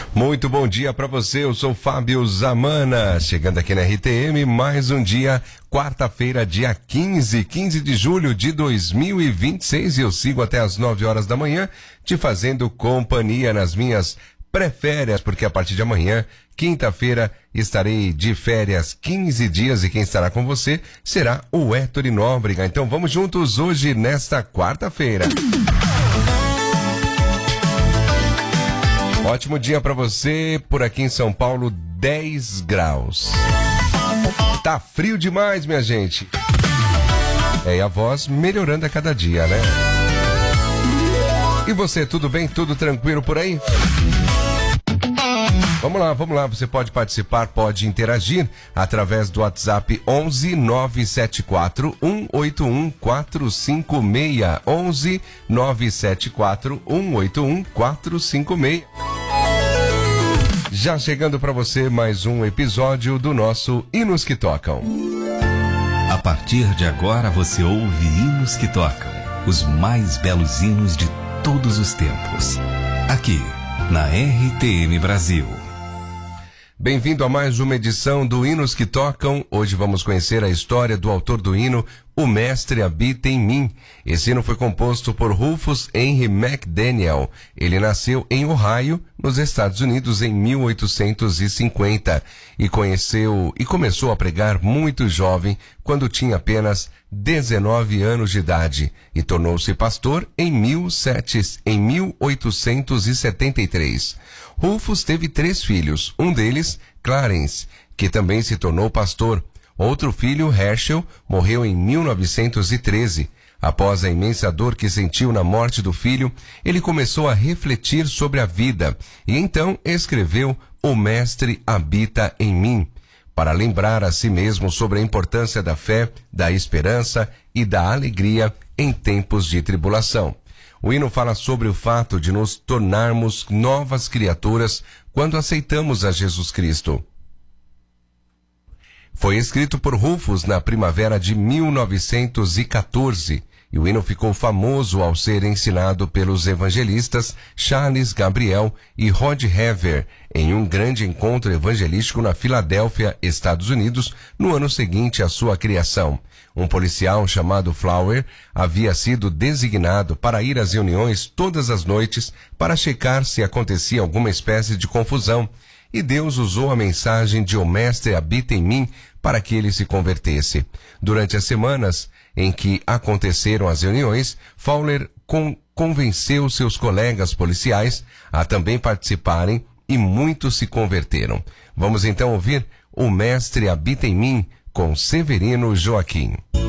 Muito bom dia para você, eu sou Fábio Zamana, chegando aqui na RTM, mais um dia, quarta-feira, dia 15 de julho de 2026, e eu sigo até as 9 horas da manhã, te fazendo companhia nas minhas pré-férias, porque a partir de amanhã, quinta-feira, estarei de férias 15 dias e quem estará com você será o Héctor Nóbrega. Então vamos juntos hoje, nesta quarta-feira. Ótimo dia para você, por aqui em São Paulo, 10 graus. Tá frio demais, minha gente. E a voz melhorando a cada dia, né? E você, tudo bem? Tudo tranquilo por aí? Vamos lá, você pode participar, pode interagir através do WhatsApp 11 974 181 456, 11 974 181 456. Já chegando para você mais um episódio do nosso Hinos que Tocam. A partir de agora você ouve Hinos que Tocam, os mais belos hinos de todos os tempos, aqui na RTM Brasil. Bem-vindo a mais uma edição do Hinos que Tocam. Hoje vamos conhecer a história do autor do hino O Mestre Habita em Mim. Esse hino foi composto por Rufus Henry McDaniel. Ele nasceu em Ohio, nos Estados Unidos, em 1850 e começou a pregar muito jovem, quando tinha apenas 19 anos de idade, e tornou-se pastor em 1873. Rufus teve 3 filhos, um deles, Clarence, que também se tornou pastor. Outro filho, Herschel, morreu em 1913. Após a imensa dor que sentiu na morte do filho, ele começou a refletir sobre a vida e então escreveu O Mestre Habita em Mim, para lembrar a si mesmo sobre a importância da fé, da esperança e da alegria em tempos de tribulação. O hino fala sobre o fato de nos tornarmos novas criaturas quando aceitamos a Jesus Cristo. Foi escrito por Rufus na primavera de 1914 e o hino ficou famoso ao ser ensinado pelos evangelistas Charles Gabriel e Rod Hever em um grande encontro evangelístico na Filadélfia, Estados Unidos, no ano seguinte à sua criação. Um policial chamado Flower havia sido designado para ir às reuniões todas as noites para checar se acontecia alguma espécie de confusão, e Deus usou a mensagem de O Mestre Habita em Mim para que ele se convertesse. Durante as semanas em que aconteceram as reuniões, Fowler convenceu seus colegas policiais a também participarem e muitos se converteram. Vamos então ouvir O Mestre Habita em Mim com Severino Joaquim.